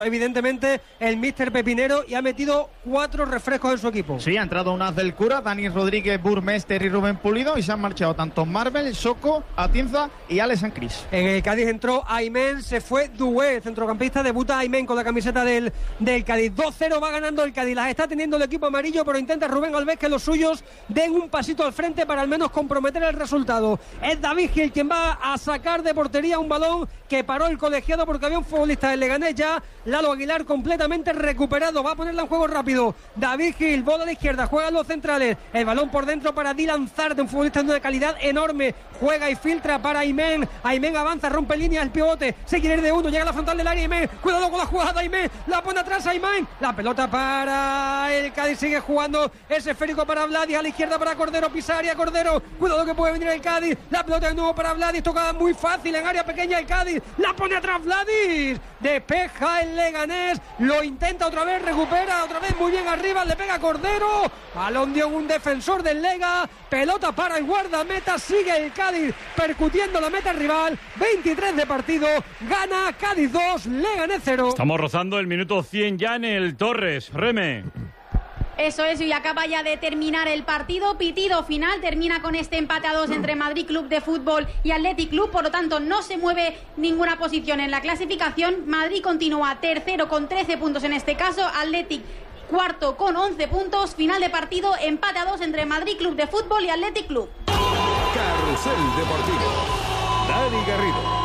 evidentemente el míster Pepinero, y ha metido 4 refrescos en su equipo. Sí, ha entrado un as del Cura, Dani Rodríguez, Burmester y Rubén Pulido, y se han marchado tanto Marvel, Soco, Atienza y Alex Sancris. En el Cádiz entró Aymen, se fue Doué, centrocampista, debuta Aymen con la camiseta del Cádiz. 2-0 va ganando el Cádiz, las está teniendo el equipo amarillo, pero intenta Rubén Alves que los suyos den un pasito al frente para al menos comprometer el resultado. Es David Gil quien va a sacar de portería un balón que paró el colegiado porque había un futbolista del Leganés ya. Lalo Aguilar completamente recuperado, va a ponerla en juego rápido. David Gil, bola a la izquierda, juegan los centrales, el balón por dentro para Dylan Zarte, un futbolista de calidad enorme, juega y filtra para Aymen. Aymen avanza, rompe línea, el pivote, se quiere ir de uno, llega a la frontal del área Aymen, cuidado con la jugada Aymen, la pone atrás Aymen, la pelota para el Cádiz, sigue jugando, es esférico para Vladis, a la izquierda para Cordero, pisa área Cordero, cuidado que puede venir el Cádiz, la pelota de nuevo para Vladis, tocada muy fácil en área pequeña el Cádiz, la pone atrás Vladis, despeja el Leganés, lo intenta otra vez, recupera otra vez muy bien arriba, le pega Cordero, balón dio un defensor del Lega, pelota para el guardameta, sigue el Cádiz percutiendo la meta rival, 23 de partido, gana Cádiz 2, Leganés 0. Estamos rozando el minuto 100 ya en el Torres, Reme. Eso es, y acaba ya de terminar el partido, pitido final, termina con este empate a 2 entre Madrid Club de Fútbol y Athletic Club, por lo tanto no se mueve ninguna posición en la clasificación. Madrid continúa tercero con 13 puntos en este caso, Athletic cuarto con 11 puntos, final de partido, empate a 2 entre Madrid Club de Fútbol y Athletic Club. Carrusel Deportivo, Dani Garrido.